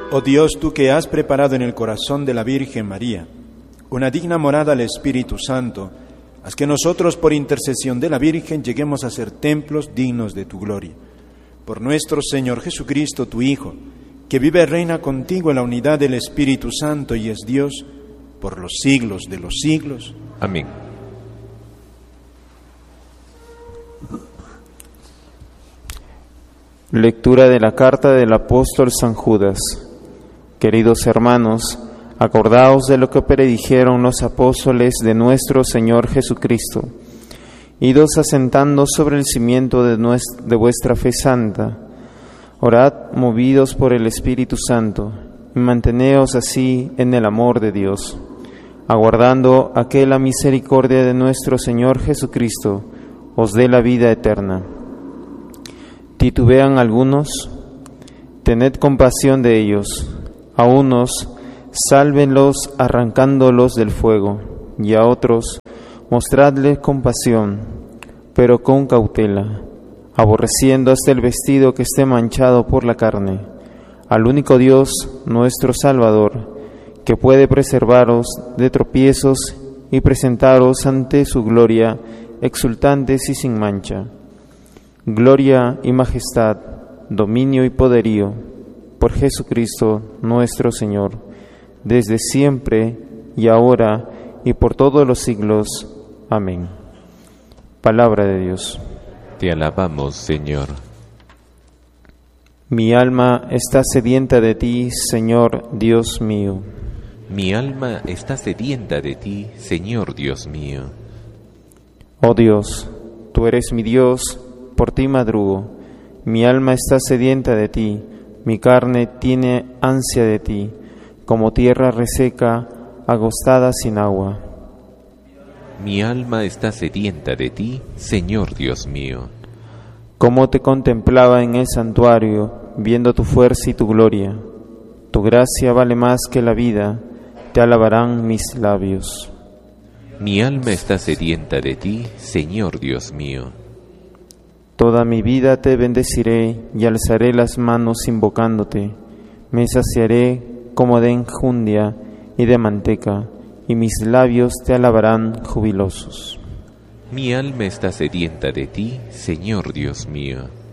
Oh Dios, tú que has preparado en el corazón de la Virgen María una digna morada al Espíritu Santo, haz que nosotros, por intercesión de la Virgen, lleguemos a ser templos dignos de tu gloria. Por nuestro Señor Jesucristo, tu Hijo, que vive y reina contigo en la unidad del Espíritu Santo y es Dios por los siglos de los siglos. Amén. Lectura de la carta del apóstol San Judas. Queridos hermanos, acordaos de lo que predijeron los apóstoles de nuestro Señor Jesucristo. Idos asentando sobre el cimiento de vuestra fe santa. Orad movidos por el Espíritu Santo y manteneos así en el amor de Dios, aguardando a que la misericordia de nuestro Señor Jesucristo os dé la vida eterna. ¿Titubean algunos? Tened compasión de ellos. A unos, sálvenlos arrancándolos del fuego, y a otros, mostradles compasión, pero con cautela, aborreciendo hasta el vestido que esté manchado por la carne, al único Dios, nuestro Salvador, que puede preservaros de tropiezos y presentaros ante su gloria, exultantes y sin mancha. Gloria y majestad, dominio y poderío, por Jesucristo nuestro Señor, desde siempre y ahora y por todos los siglos. Amén. Palabra de Dios. Te alabamos, Señor. Mi alma está sedienta de ti, Señor Dios mío. Mi alma está sedienta de ti, Señor Dios mío. Oh Dios, tú eres mi Dios, por ti madrugo. Mi alma está sedienta de ti, mi carne tiene ansia de ti, como tierra reseca, agostada sin agua. Mi alma está sedienta de ti, Señor Dios mío. Como te contemplaba en el santuario, viendo tu fuerza y tu gloria. Tu gracia vale más que la vida, te alabarán mis labios. Mi alma está sedienta de ti, Señor Dios mío. Toda mi vida te bendeciré y alzaré las manos invocándote. Me saciaré como de enjundia y de manteca, y mis labios te alabarán jubilosos. Mi alma está sedienta de ti, Señor Dios mío.